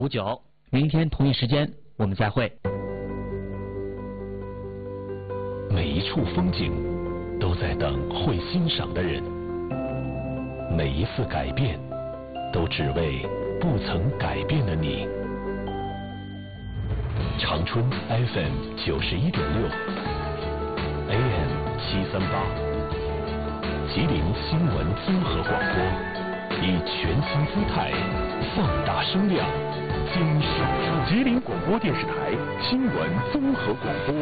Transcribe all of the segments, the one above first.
59，明天同一时间我们再会。 每一处风景都在等会欣赏的人，每一次改变都只为不曾改变的你。长春 FM 91.6 AM 738，吉林新闻综合广播，以全新姿态放大声量，精实。吉林广播电视台新闻综合广播。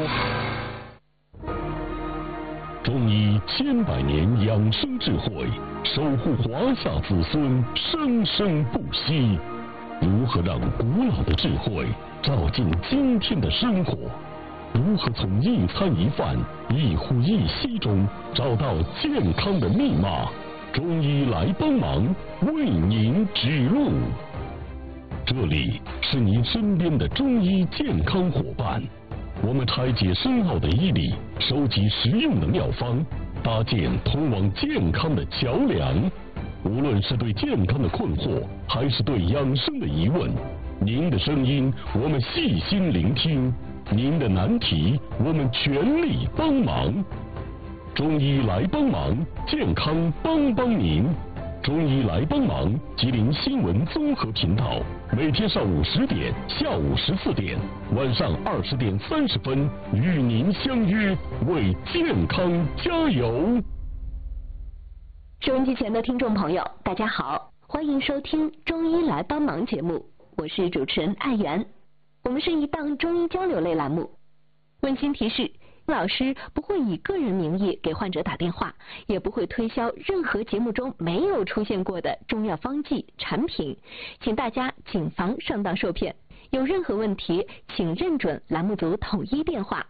中医千百年养生智慧，守护华夏子孙生生不息。如何让古老的智慧照进今天的生活？如何从一餐一饭、一呼一吸中找到健康的密码？中医来帮忙，为您指路。这里是您身边的中医健康伙伴，我们拆解深奥的医理，收集实用的妙方，搭建通往健康的桥梁。无论是对健康的困惑，还是对养生的疑问，您的声音我们细心聆听，您的难题我们全力帮忙。中医来帮忙，健康帮帮您。中医来帮忙，吉林新闻综合频道，每天上午10点、下午14点、晚上20点30分，与您相约，为健康加油。 收音机前的听众朋友，大家好，欢迎收听《中医来帮忙》节目，我是主持人艾媛。我们是一档中医交流类栏目。温馨提示，老师不会以个人名义给患者打电话，也不会推销任何节目中没有出现过的中药方剂产品，请大家谨防上当受骗。有任何问题，请认准栏目组统一电话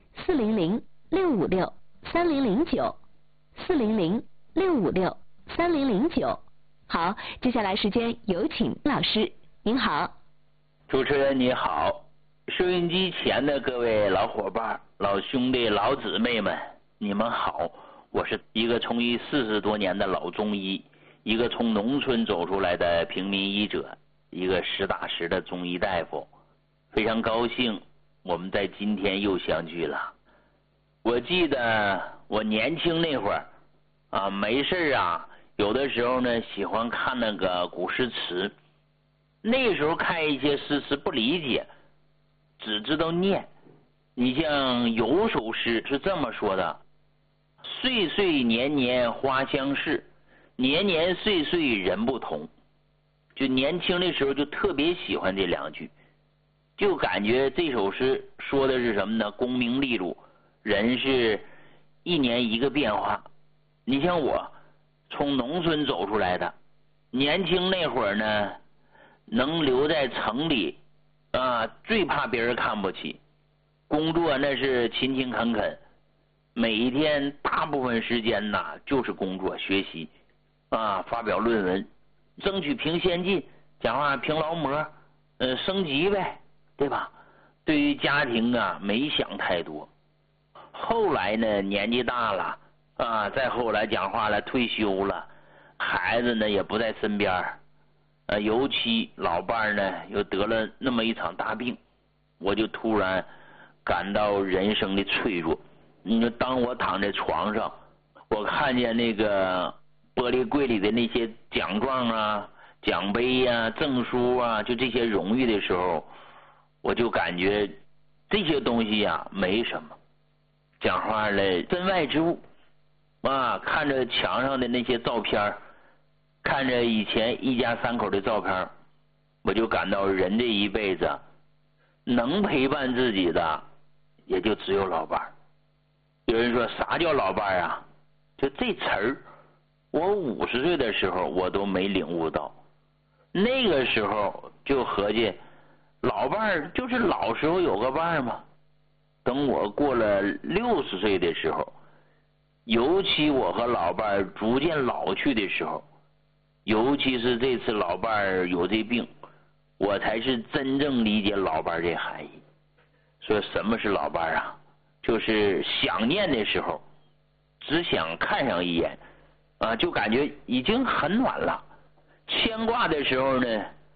400-656-3009，400-656-3009。好，接下来时间有请老师，您好。 主持人你好，收音机前的各位老伙伴、老兄弟、老姊妹们，你们好！我是一个从医40多年的老中医，一个从农村走出来的平民医者，一个实打实的中医大夫。非常高兴我们在今天又相聚了。我记得我年轻那会儿啊，没事啊，有的时候呢喜欢看那个古诗词。那时候看一些诗词不理解，只知道念。你像有首诗是这么说的：岁岁年年花相似，年年岁岁人不同。就年轻的时候就特别喜欢这两句，就感觉这首诗说的是什么呢？功名利禄，人是一年一个变化。你像我从农村走出来的，年轻那会儿呢，能留在城里啊，最怕别人看不起。工作那是勤勤恳恳，每一天大部分时间呐就是工作学习啊，发表论文，争取评先进，讲话评劳模，升级呗，对吧？对于家庭啊没想太多。后来呢年纪大了啊，再后来讲话了，退休了，孩子呢也不在身边，尤其老伴呢又得了那么一场大病，我就突然感到人生的脆弱。你说当我躺在床上，我看见那个玻璃柜里的那些奖状啊、奖杯啊、证书啊，就这些荣誉的时候，我就感觉这些东西啊没什么，讲话了身外之物啊。看着墙上的那些照片，看着以前一家3口的照片，我就感到人这一辈子能陪伴自己的也就只有老伴。有人说啥叫老伴啊？就这词儿，我50岁的时候我都没领悟到。那个时候就合计老伴就是老时候有个伴嘛。等我过了60岁的时候，尤其我和老伴逐渐老去的时候，尤其是这次老伴有这病，我才是真正理解老伴这含义。说什么是老伴啊？就是想念的时候只想看上一眼啊，就感觉已经很暖了。牵挂的时候呢，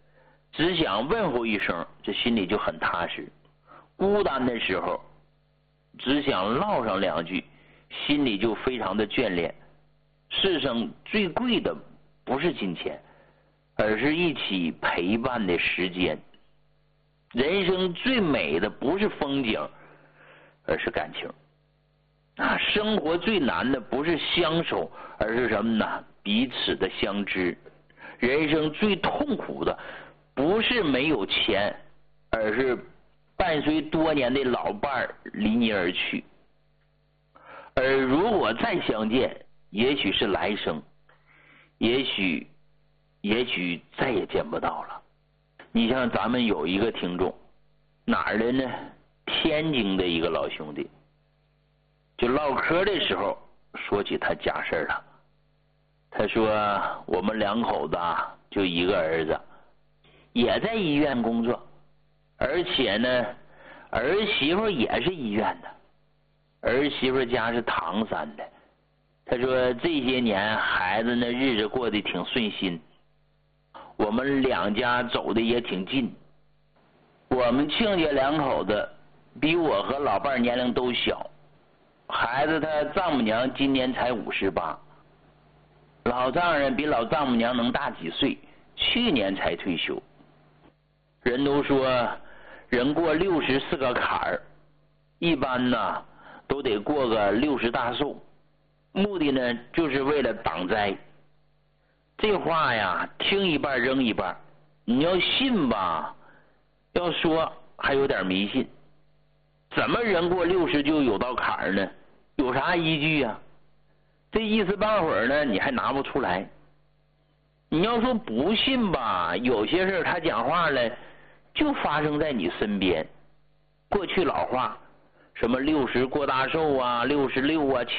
只想问候一声，这心里就很踏实；孤单的时候，只想唠上两句，心里就非常的眷恋。世上最贵的不是金钱，而是一起陪伴的时间。人生最美的不是风景，而是感情。生活最难的不是相守，而是什么呢？彼此的相知。人生最痛苦的不是没有钱，而是伴随多年的老伴离你而去。而如果再相见，也许是来生，也许再也见不到了。你像咱们有一个听众，哪儿的呢？天津的一个老兄弟，就唠嗑的时候说起他家事了。他说我们两口子就一个儿子，也在医院工作，而且呢儿媳妇也是医院的，儿媳妇家是唐山的。他说这些年孩子呢日子过得挺顺心，我们两家走的也挺近。我们亲家两口子比我和老伴年龄都小，孩子他丈母娘今年才58，老丈人比老丈母娘能大几岁，去年才退休。人都说人过60是个坎儿，一般呢都得过个60大寿，目的呢就是为了挡灾。这话呀听一半扔一半，你要信吧，要说还有点迷信。怎么人过60就有道坎儿呢？有啥依据啊？这一时半会儿呢你还拿不出来。你要说不信吧，有些事他讲话了就发生在你身边。过去老话什么60过大寿啊，66啊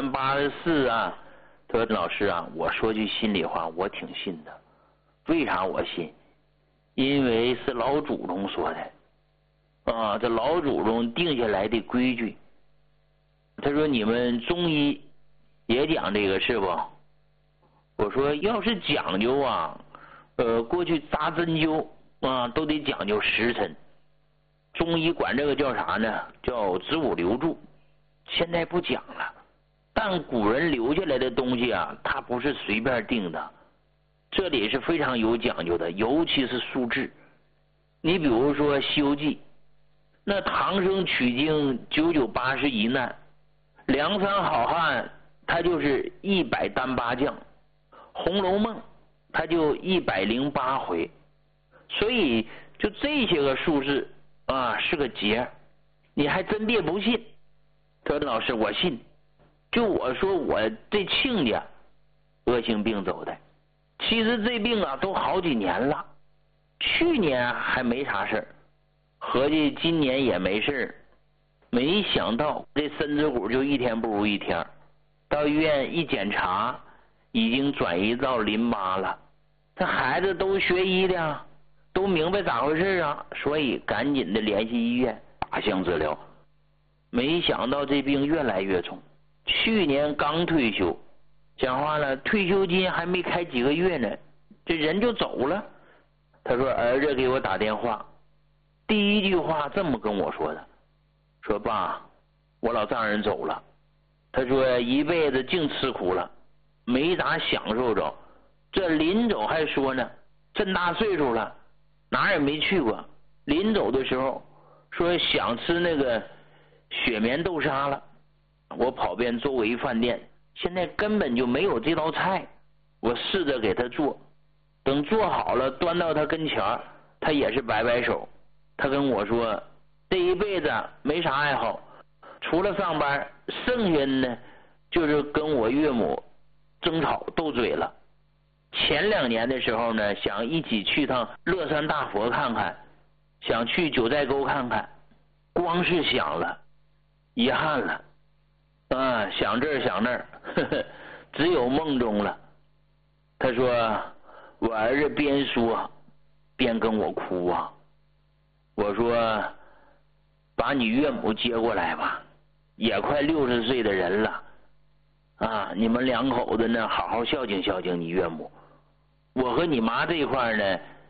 ，73、84啊。他说老师啊，我说句心里话，我挺信的。为啥我信？因为是老祖宗说的这老祖宗定下来的规矩。他说你们中医也讲这个是不？我说要是讲究过去扎针灸都得讲究时辰。中医管这个叫啥呢？叫子午流注。现在不讲了，但古人留下来的东西它不是随便定的，这里是非常有讲究的，尤其是数字。你比如说《西游记》，那唐僧取经991难，梁山好汉他就是100单八将，《红楼梦》他就108回，所以就这些个数字是个节，你还真别不信。他说老师我信，就我说我这亲家恶性病走的，其实这病都好几年了，去年还没啥事儿，合计今年也没事儿，没想到这身子骨就一天不如一天，到医院一检查已经转移到淋巴了。这孩子都学医的都明白咋回事所以赶紧的联系医院大项治疗。没想到这病越来越重，去年刚退休，讲话了退休金还没开几个月呢，这人就走了。他说儿子给我打电话，第一句话这么跟我说的，说爸，我老丈人走了，他说一辈子净吃苦了，没咋享受着，这临走还说呢，这么大岁数了哪儿也没去过，临走的时候说想吃那个雪棉豆沙了。我跑遍周围饭店，现在根本就没有这道菜，我试着给他做，等做好了端到他跟前，他也是摆摆手。他跟我说这一辈子没啥爱好，除了上班，剩下呢就是跟我岳母争吵斗嘴了。前2年的时候呢，想一起去趟乐山大佛看看，想去九寨沟看看，光是想了，遗憾了想这儿想那儿，只有梦中了。他说我儿子边说边跟我哭我说把你岳母接过来吧，也快60岁的人了你们两口子呢好好孝敬孝敬你岳母。我和你妈这一块呢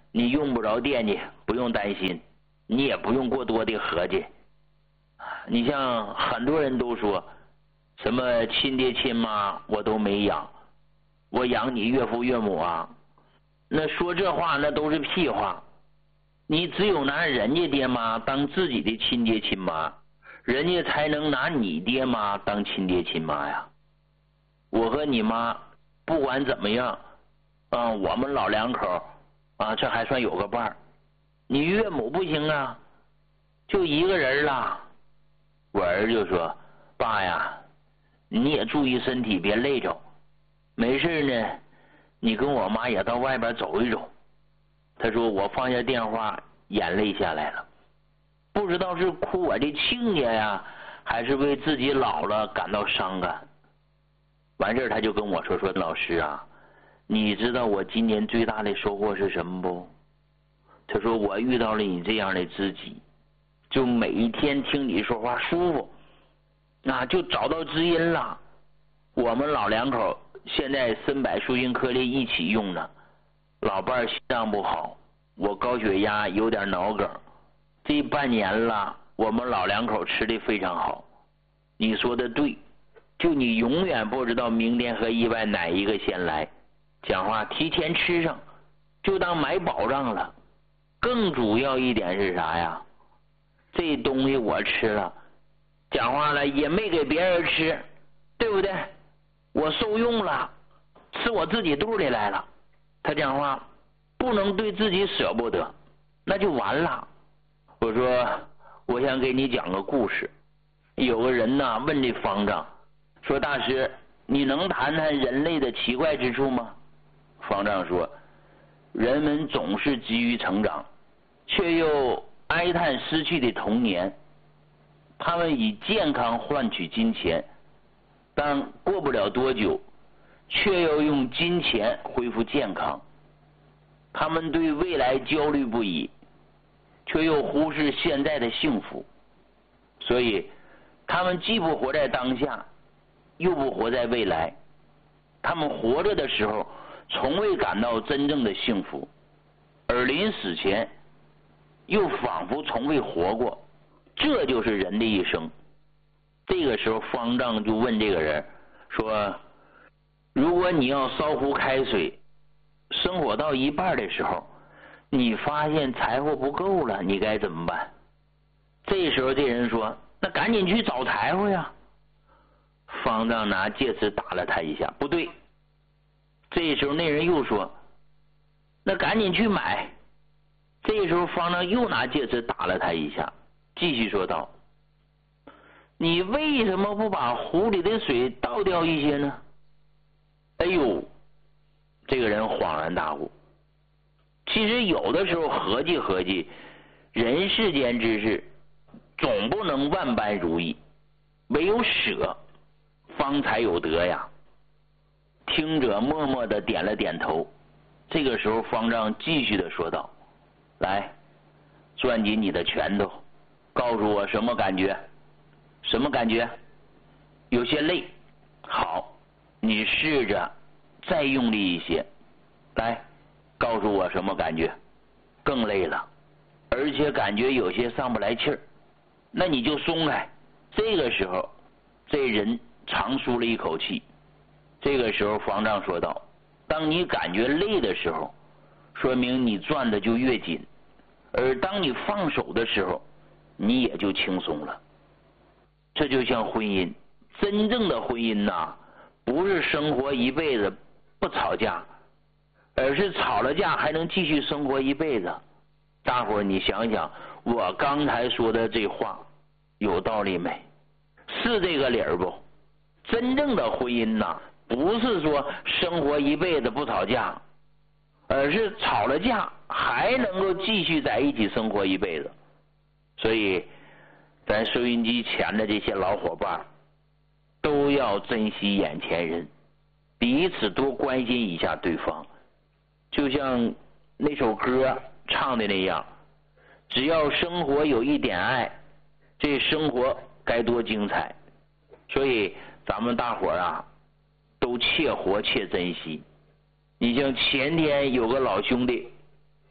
你用不着惦记，不用担心，你也不用过多的合计。你像很多人都说什么亲爹亲妈我都没养，我养你岳父岳母啊，那说这话那都是屁话。你只有拿人家爹妈当自己的亲爹亲妈，人家才能拿你爹妈当亲爹亲妈呀。我和你妈不管怎么样我们老两口这还算有个伴儿。你岳母不行啊，就一个人了。我儿就说，爸呀，你也注意身体，别累着，没事呢你跟我妈也到外边走一走。他说，我放下电话，眼泪下来了，不知道是哭我的亲家呀，还是为自己老了感到伤感。完事他就跟我说，老师啊，你知道我今年最大的收获是什么不？他说，我遇到了你这样的知己，就每一天听你说话舒服，就找到知音了。我们老两口现在参柏舒筋颗粒一起用呢，老伴心脏不好，我高血压有点脑梗，这半年了我们老两口吃的非常好。你说的对，就你永远不知道明天和意外哪一个先来，讲话提前吃上就当买保障了。更主要一点是啥呀？这东西我吃了，讲话了也没给别人吃，对不对？我受用了，吃我自己肚里来了。他讲话不能对自己舍不得，那就完了。我说，我想给你讲个故事。有个人呢问这方丈说，大师，你能谈谈人类的奇怪之处吗？方丈说，人们总是急于成长，却又哀叹失去的童年。他们以健康换取金钱，但过不了多久却又用金钱恢复健康。他们对未来焦虑不已，却又忽视现在的幸福。所以他们既不活在当下，又不活在未来。他们活着的时候从未感到真正的幸福，而临死前又仿佛从未活过。这就是人的一生。这个时候方丈就问这个人说，如果你要烧壶开水，生火到一半的时候，你发现柴火不够了，你该怎么办？这时候这人说，那赶紧去找柴火呀。方丈拿戒尺打了他一下，不对。这时候那人又说，那赶紧去买。这时候方丈又拿戒尺打了他一下，继续说道，你为什么不把壶里的水倒掉一些呢？哎呦，这个人恍然大悟。其实有的时候合计合计，人世间之事总不能万般如意，唯有舍方才有得呀。听者默默地点了点头。这个时候方丈继续地说道，来，攥紧你的拳头，告诉我什么感觉？什么感觉？有些累。好，你试着再用力一些。来，告诉我什么感觉？更累了，而且感觉有些上不来气儿。那你就松开。这个时候这人长舒了一口气。这个时候方丈说道，当你感觉累的时候，说明你攥的就越紧，而当你放手的时候，你也就轻松了。这就像婚姻，真正的婚姻不是生活一辈子不吵架，而是吵了架还能继续生活一辈子。大伙儿你想想，我刚才说的这话有道理没？是这个理儿不？真正的婚姻不是说生活一辈子不吵架，而是吵了架还能够继续在一起生活一辈子。所以咱收音机前的这些老伙伴都要珍惜眼前人，彼此多关心一下对方。就像那首歌唱的那样，只要生活有一点爱，这生活该多精彩。所以咱们大伙儿都切活切珍惜。你像前天有个老兄弟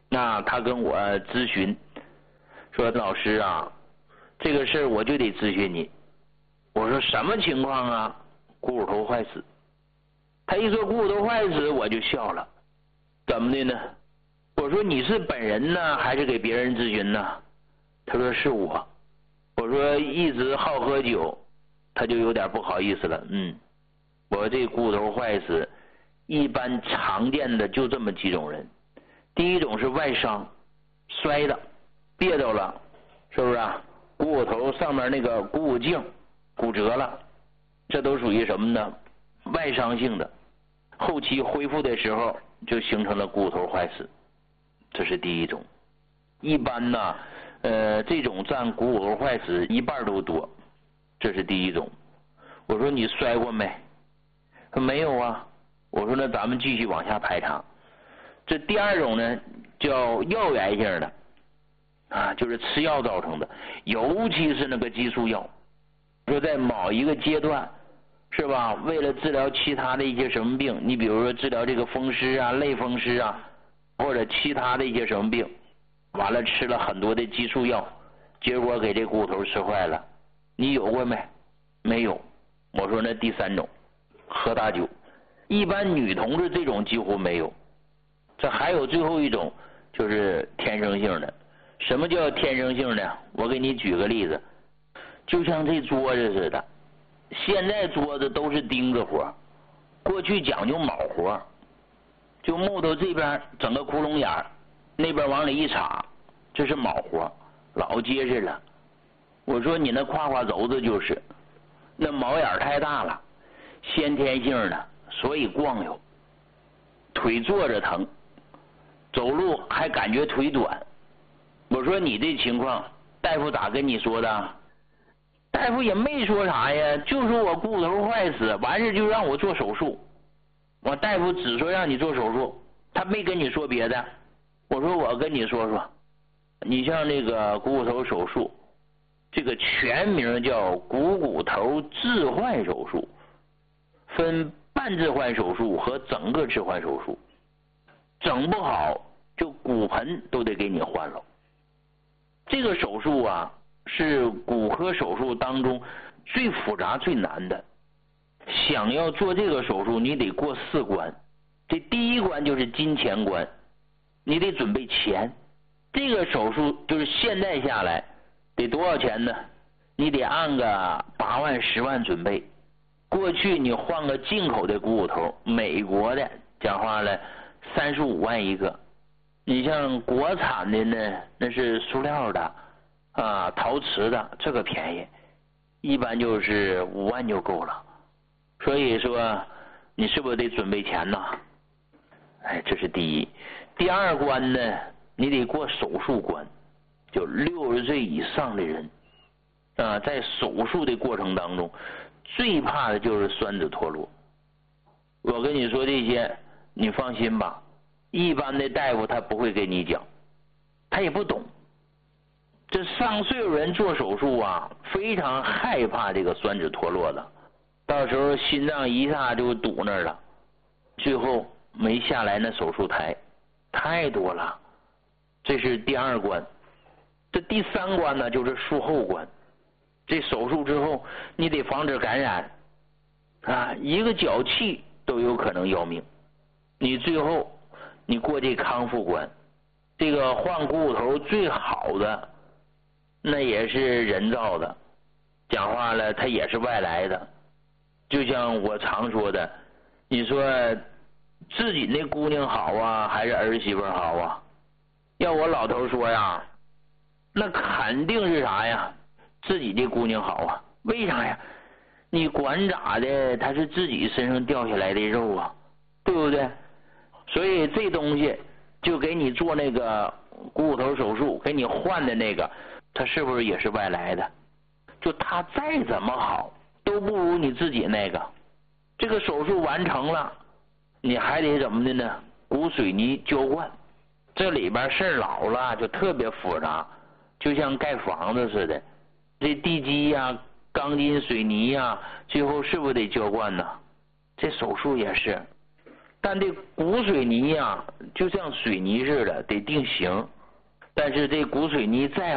那他跟我咨询，说老师啊，这个事儿我就得咨询你。我说什么情况啊？股骨头坏死。他一说股骨头坏死，我就笑了。怎么的呢？我说你是本人呢，还是给别人咨询呢？他说是我。我说一直好喝酒，他就有点不好意思了。我这股骨头坏死，一般常见的就这么几种人。第一种是外伤，摔了，别着了，是不是啊？股骨头上面那个股骨颈骨折了，这都属于什么呢？外伤性的，后期恢复的时候就形成了股骨头坏死，这是第一种。一般呢，这种占股骨头坏死一半都多，这是第一种。我说你摔过没？说没有啊。我说那咱们继续往下排查。这第二种呢，叫药源性的，就是吃药造成的，尤其是那个激素药。说在某一个阶段，是吧？为了治疗其他的一些什么病，你比如说治疗这个风湿啊、类风湿啊，或者其他的一些什么病，完了吃了很多的激素药，结果给这骨头吃坏了。你有过没？没有。我说那第三种，喝大酒。一般女同志这种几乎没有。这还有最后一种，就是天生性的。什么叫天生性的？我给你举个例子，就像这桌子似的，现在桌子都是钉子活，过去讲究铆活，就木头这边整个窟窿眼儿，那边往里一插，这是铆活，老结实了。我说你那胯胯轴子就是，那毛眼太大了，先天性的，所以光溜，腿坐着疼，走路还感觉腿短。我说你这情况，大夫咋跟你说的？大夫也没说啥呀，就说我股骨头坏死，完事就让我做手术。我大夫只说让你做手术，他没跟你说别的。我说我跟你说说，你像这个股骨头手术，这个全名叫股骨头置换手术，分半置换手术和整个置换手术。整不好就骨盆都得给你换了。这个手术啊，是骨科手术当中最复杂最难的。想要做这个手术，你得过4关。这第一关就是金钱关，你得准备钱。这个手术就是现在下来得多少钱呢？你得按个8万10万准备。过去你换个进口的股骨头，美国的讲话了35万一个，你像国产的呢，那是塑料的陶瓷的，这个便宜，一般就是5万就够了。所以说你是不是得准备钱呢？这是第一。第二关呢，你得过手术关，就60岁以上的人在手术的过程当中最怕的就是栓子脱落。我跟你说这些你放心吧，一般的大夫他不会跟你讲，他也不懂。这上岁数人做手术啊，非常害怕这个栓子脱落的，到时候心脏一下就堵那儿了，最后没下来那手术台，太多了。这是第二关。这第三关呢，就是术后关。这手术之后你得防止感染一个脚气都有可能要命。你最后你过这康复关，这个换股骨头最好的那也是人造的，讲话了它也是外来的。就像我常说的，你说自己那姑娘好啊，还是儿媳妇好啊？要我老头说呀，那肯定是啥呀？自己的姑娘好啊。为啥呀？你管咋的，他是自己身上掉下来的肉啊，对不对？所以这东西就给你做那个股骨头手术，给你换的那个，它是不是也是外来的？就它再怎么好，都不如你自己那个。这个手术完成了，你还得怎么的呢？鼓水泥浇灌，这里边事儿老了，就特别复杂，就像盖房子似的，这地基呀、钢筋水泥呀，最后是不是得浇灌呢？这手术也是。 但这鼓水泥呀，就像水泥似的，得定型。但是这鼓水泥再